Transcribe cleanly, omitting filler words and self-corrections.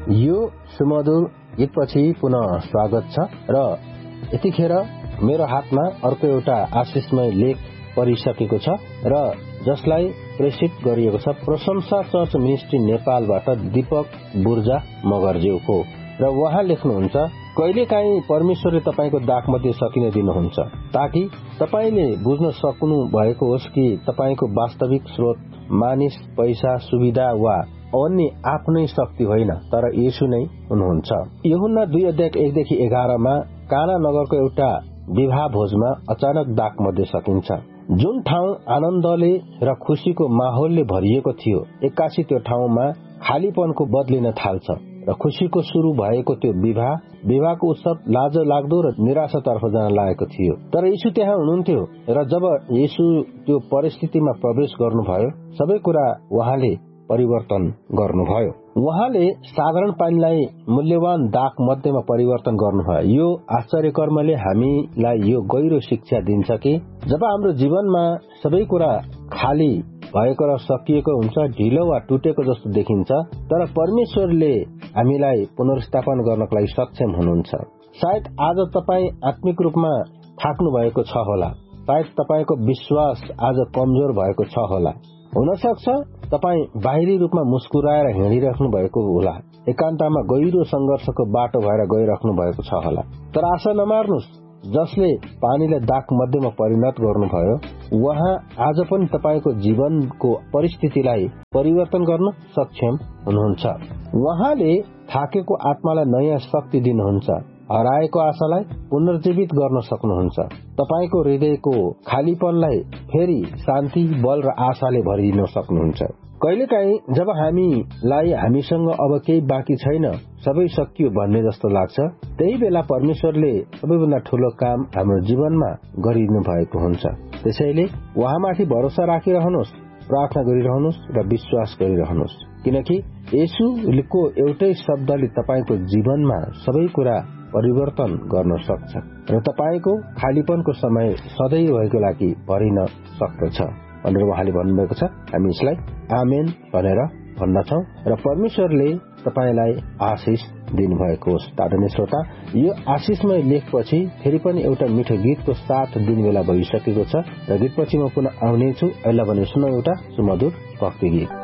यो सुमधुर गीतपछि पुनः स्वागत छ र यतिखेर मेरो हातमा अर्को एउटा आशिषमय लेख परिसकेको छ र जसलाई प्रेषित गरिएको छ प्रशंसा चर्च मिनिस्ट्री नेपालबाट दीपक बुर्जा मगरज्यूको र उहाँ लेख्नुहुन्छ, कहिलेकाहीँ परमेश्वरले तपाईको दाखमध्ये सकिन दिनुहुन्छ ताकि तपाईले बुझ्न सक्नु भएको होस् कि तपाईको वास्तविक स्रोत मानिस, पैसा, सुविधा वा अन्य आफ्नै शक्ति होइन, तर येशू नै हुनुहुन्छ। यूहन्ना 2:1-11 मा काना नगरको एउटा विवाह भोजमा अचानक दाखमध्ये सकिन्छ। जुन ठाउँ आनन्दले र खुशीको माहौलले भरिएको थियो, एक्कासी त्यो ठाउँमा खालीपनको बदलिन थाल्छ र खुशीको शुरू भएको त्यो विवाहको उत्सव लाज लाग्दो र निराशातर्फ जान लागेको थियो। तर येशू त्यहाँ हुनुहुन्थ्यो र जब येशू त्यो परिस्थितिमा प्रवेश गर्नुभयो, सबै कुरा उहाँले परिवर्तन गर्नुभयो। उहाँले साधारण पानीलाई मूल्यवान दाख मध्येमा परिवर्तन गर्नुभयो। यो आश्चर्य कर्मले हामीलाई यो गहिरो शिक्षा दिन्छ कि जब हाम्रो जीवनमा सबै कुरा खाली भएको र सकिएको हुन्छ, ढिलो वा टुटेको जस्तो देखिन्छ, तर परमेश्वरले हामीलाई पुनर्स्थापन गर्नको लागि सक्षम हुनुहुन्छ। सायद आज तपाईँ आत्मिक रूपमा थाक्नु भएको छ होला, सायद तपाईको विश्वास आज कमजोर भएको छ होला, हुन सक्छ तपाईँ बाहिरी रूपमा मुस्कुराएर हिँडिराख्नु भएको होला, एकान्तमा गहिरो संघर्षको बाटो भएर गइराख्नु भएको छ होला। तर आशा नमार्नुहोस्, जसले पानीलाई दाख मध्येमा परिणत गर्नुभयो उहाँ आज पनि तपाईको जीवनको परिस्थितिलाई परिवर्तन गर्न सक्षम हुनुहुन्छ। उहाँले थाकेको आत्मालाई नयाँ शक्ति दिनुहुन्छ, हराएको आशालाई पुनर्जीवित गर्न सक्नुहुन्छ, तपाईको हृदयको खालीपनलाई फेरि शान्ति, बल र आशाले भरिदिन सक्नुहुन्छ। कहिलेकाहीँ जब हामीलाई हामीसँग अब केही बाँकी छैन, सबै सकियो भन्ने जस्तो लाग्छ, त्यही बेला परमेश्वरले सबैभन्दा ठूलो काम हाम्रो जीवनमा गरिदिनु भएको हुन्छ। त्यसैले उहाँमाथि भरोसा राखिरहनुहोस्, प्रार्थना गरिरहनुहोस् र विश्वास गरिरहनुहोस्, किनकि येशूको एउटै शब्दले तपाईको जीवनमा सबै कुरा परिवर्तन गर्न सक्छ र तपाईको खालीपनको समय सधैँभरिको लागि भरिन सक्दछ भनेर उहाँले भन्नुभएको छ। हामी यसलाई आमेन भनेर भन्दछौं र परमेश्वरले तपाईलाई आशिष दिनुभएको होस्। आदरणीय श्रोता, यो आशिषमय लेखपछि फेरि पनि एउटा मिठो गीतको साथ दिन बेला भइसकेको छ र गीतपछि म पुनः आउनेछु। अहिले भने सुनौ एउटा सुमधुर भक्ति गीत।